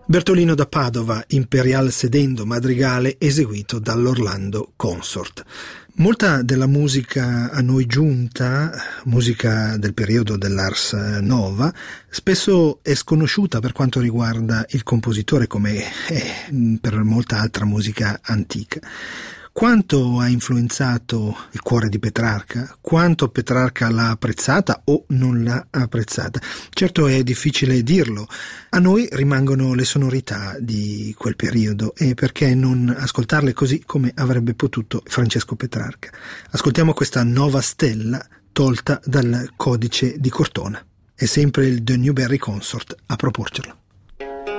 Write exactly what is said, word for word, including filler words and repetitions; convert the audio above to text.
Bertolino da Padova, Imperial sedendo madrigale eseguito dall'Orlando Consort. Molta della musica a noi giunta, musica del periodo dell'Ars Nova, spesso è sconosciuta per quanto riguarda il compositore, come è per molta altra musica antica. Quanto ha influenzato il cuore di Petrarca? Quanto Petrarca l'ha apprezzata o non l'ha apprezzata? Certo è difficile dirlo. A noi rimangono le sonorità di quel periodo e perché non ascoltarle così come avrebbe potuto Francesco Petrarca. Ascoltiamo questa Nova Stella tolta dal Codice di Cortona. È sempre il The Newberry Consort a proporcerlo.